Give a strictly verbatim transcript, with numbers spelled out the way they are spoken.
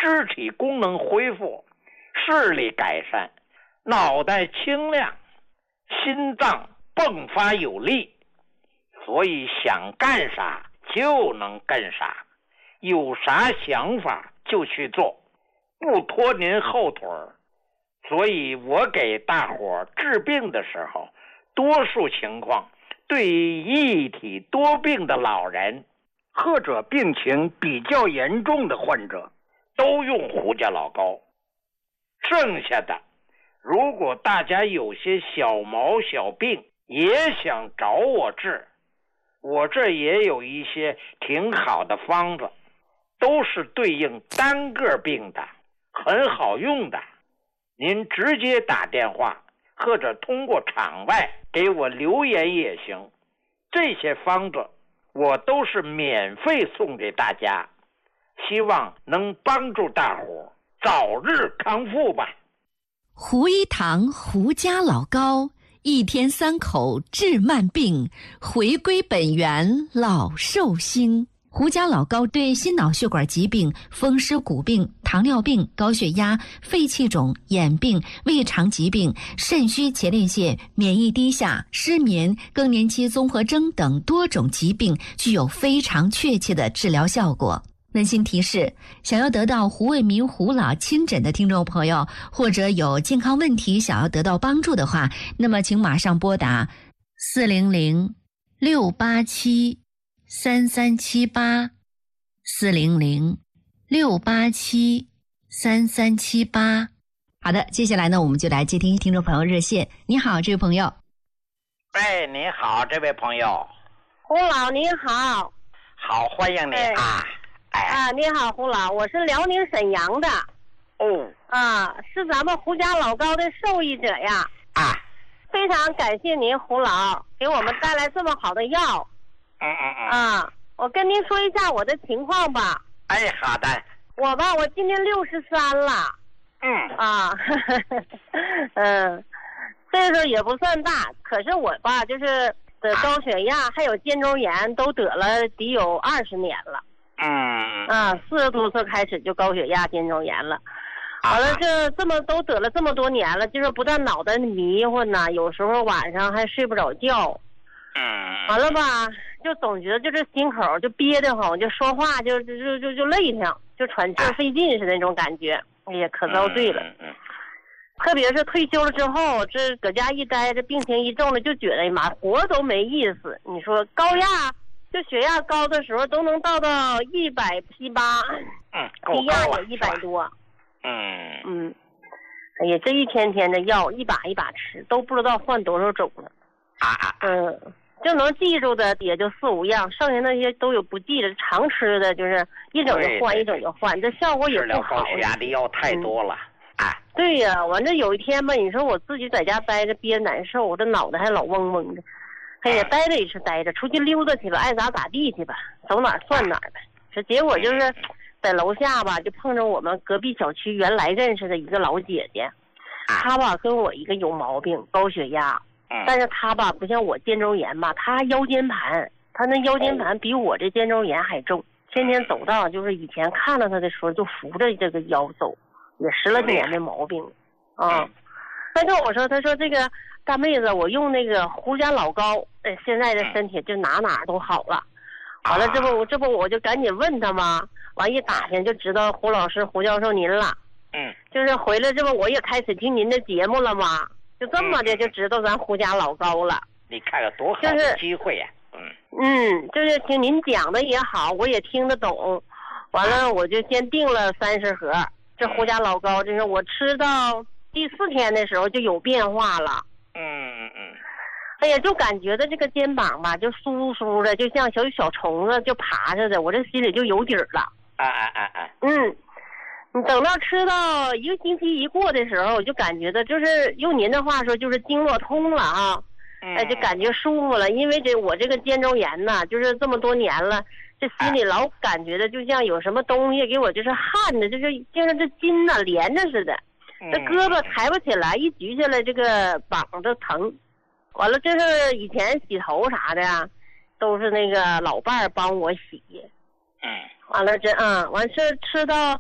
肢体功能恢复，视力改善，脑袋清亮，心脏迸发有力，所以想干啥就能干啥，有啥想法就去做，不拖您后腿儿。所以我给大伙治病的时候，多数情况对于一体多病的老人或者病情比较严重的患者都用胡家老膏。剩下的如果大家有些小毛小病也想找我治，我这也有一些挺好的方子，都是对应单个病的，很好用的。您直接打电话或者通过场外给我留言也行，这些方子我都是免费送给大家，希望能帮助大伙早日康复吧。 胡一堂胡家老膏，一天三口治慢病，回归本源老寿星。胡家老膏对心脑血管疾病、风湿骨病、糖尿病、高血压、肺气肿、眼病、胃肠疾病、肾虚前列腺、免疫低下、失眠、更年期综合征等多种疾病具有非常确切的治疗效果。温馨提示，想要得到胡卫民胡老亲诊的听众朋友，或者有健康问题想要得到帮助的话，那么请马上拨打四零零六八七三三七八，四零零六八七三三七八。好的，接下来呢，我们就来接听听众朋友热线。你好，这位朋友。 哎，你好，这位朋友。 胡老您好。 好，欢迎你、哎、啊。哎啊，你好，胡老，我是辽宁沈阳的。 哦。 啊，是咱们胡家老膏的受益者呀。 啊。 非常感谢您，胡老，给我们带来这么好的药。 嗯嗯嗯。 啊，我跟您说一下我的情况吧。 哎，好的。 我吧，我今年六十三了。 嗯。 啊，呵呵嗯，岁数也不算大，可是我吧，就是得高血压还有肩周炎都得了得有二十年了。 嗯。 啊，四十多岁开始就高血压、肩周炎了。完了，这这么都得了这么多年了，就是不但脑袋迷糊呢，有时候晚上还睡不着觉。 嗯。 完了吧，就总觉得就是心口就憋得慌，就说话就就就就就累挺，就喘气费劲似的那种感觉。哎呀，可遭罪了。 嗯。 特别是退休了之后，这搁家一待，这病情一重了，就觉得哎妈，活都没意思。你说高压，就血压高的时候都能到到一百七八， 嗯， 低压也一百多。 嗯嗯，哎呀，这一天天的药一把一把吃，都不知道换多少种了。 啊嗯，就能记住的也就四五样，剩下那些都有不记得，常吃的就是一整就换，一整就换，这效果也不好。 治疗高血压的药太多了。 嗯、啊。对呀、啊，完这有一天吧，你说我自己在家待着憋难受，我这脑袋还老嗡嗡的。哎呀，待着也是待着，出去溜达去吧，爱咋咋地去吧，走哪儿算哪儿呗。这结果就是在楼下吧，就碰着我们隔壁小区原来认识的一个老姐姐，她吧跟我一个有毛病，高血压，但是她吧不像我肩周炎吧，她腰间盘，她那腰间盘比我这肩周炎还重，天天走道就是以前看到她的时候就扶着这个腰走，也十来年的毛病啊。她跟我说，她说这个大妹子，我用那个胡家老膏，呃，现在的身体就哪哪都好了。完了，这不这不我就赶紧问她嘛，完一打听就知道胡老师胡教授您了。 嗯， 就是回来这不我也开始听您的节目了嘛，就这么的就知道咱胡家老膏了。 你看看多好的机会呀、啊！ 嗯嗯，就是听您讲的也好，我也听得懂。完了，我就先订了三十盒。这胡家老膏，就是我吃到第四天的时候就有变化了。 嗯嗯嗯。 哎呀，就感觉到这个肩膀吧，就酥酥的，就像小小虫子就爬着的，我这心里就有底儿了。 啊啊啊啊！ 嗯，你等到吃到一个星期一过的时候，我就感觉到就是用您的话说，就是经络通了啊。哎，就感觉舒服了，因为这我这个肩周炎呐，就是这么多年了，这心里老感觉的就像有什么东西给我就是焊的，就是就像这筋呐连着似的，这胳膊抬不起来，一举起来这个膀就疼。完了，这是以前洗头啥的呀，都是那个老伴儿帮我洗。 嗯。 完了这嗯，完事吃到